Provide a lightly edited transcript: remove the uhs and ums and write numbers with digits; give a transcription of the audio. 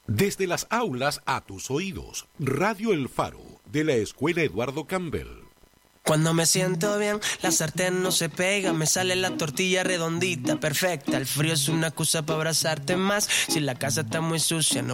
Desde las aulas a tus oídos, Radio El Faro, de la Escuela Eduardo Campbell. Cuando me siento bien, la sartén no se pega, me sale la tortilla redondita, perfecta. El frío es una excusa para abrazarte más. Si la casa está muy sucia, no